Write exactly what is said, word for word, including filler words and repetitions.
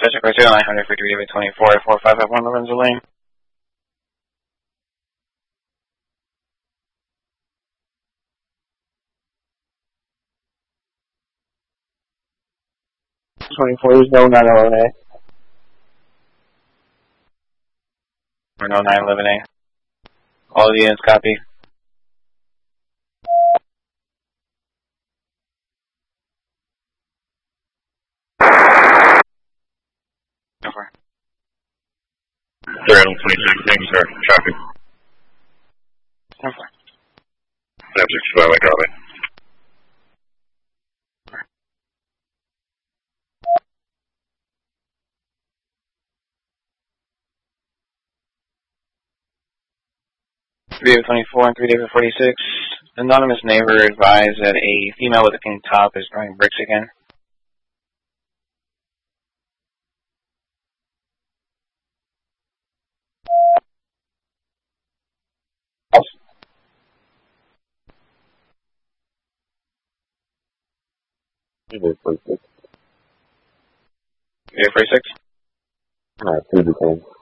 Session Criteria nine hundred for three David twenty-four, four five five one Lorenzo Lane. twenty-four is no nine eleven A. Or no nine eleven A. All the units copy. Over. three twenty-six, thank you, sir. Traffic. Over. F sixty-five, I copy. three David twenty-four and three David forty-six. Anonymous neighbor advised that a female with a pink top is throwing bricks again. David forty-six. three David forty-six? Uh, two to ten.